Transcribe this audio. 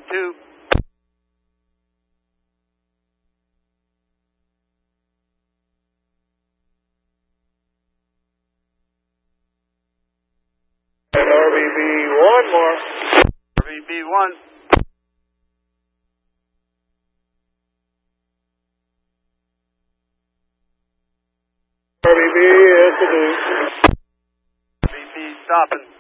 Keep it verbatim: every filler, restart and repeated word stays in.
two. R B B one more. R B B one. R B B, yes it is. R B B stopping.